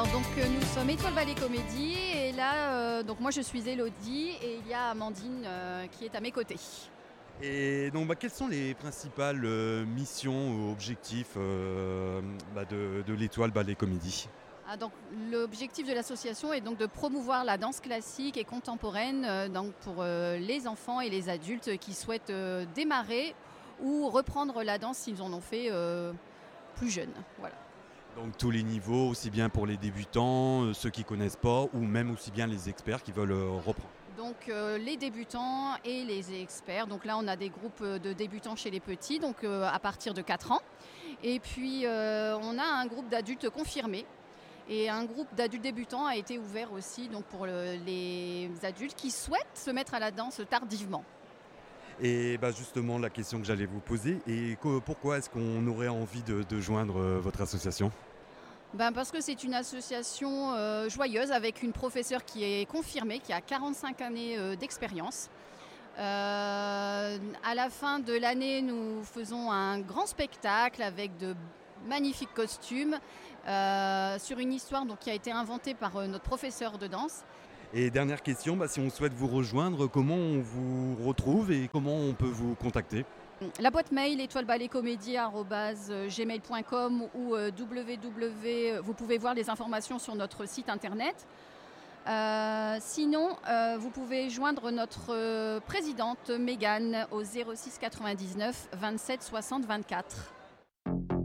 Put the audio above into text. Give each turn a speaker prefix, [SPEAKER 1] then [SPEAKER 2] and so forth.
[SPEAKER 1] Alors donc nous sommes Étoile Ballet Comédie et là donc moi je suis Élodie et il y a Amandine qui est à mes côtés.
[SPEAKER 2] Et donc, quelles sont les principales missions ou objectifs de l'Étoile Ballet Comédie?
[SPEAKER 1] Donc l'objectif de l'association est donc de promouvoir la danse classique et contemporaine donc pour les enfants et les adultes qui souhaitent démarrer ou reprendre la danse s'ils en ont fait plus jeunes. Voilà.
[SPEAKER 2] Donc tous les niveaux, aussi bien pour les débutants, ceux qui ne connaissent pas, ou même aussi bien les experts qui veulent reprendre.
[SPEAKER 1] Donc les débutants et les experts. Donc là on a des groupes de débutants chez les petits, donc à partir de 4 ans. Et puis on a un groupe d'adultes confirmés. Et un groupe d'adultes débutants a été ouvert aussi donc pour les adultes qui souhaitent se mettre à la danse tardivement.
[SPEAKER 2] Et justement, la question que j'allais vous poser, et pourquoi est-ce qu'on aurait envie de joindre votre association?
[SPEAKER 1] Parce que c'est une association joyeuse avec une professeure qui est confirmée, qui a 45 années d'expérience. À la fin de l'année, nous faisons un grand spectacle avec de magnifiques costumes sur une histoire donc, qui a été inventée par notre professeur de danse.
[SPEAKER 2] Et dernière question, si on souhaite vous rejoindre, comment on vous retrouve et comment on peut vous contacter?
[SPEAKER 1] La boîte mail étoileballetcomédie@gmail.com ou vous pouvez voir les informations sur notre site internet. Sinon, vous pouvez joindre notre présidente Mégane au 06 99 27 60 24.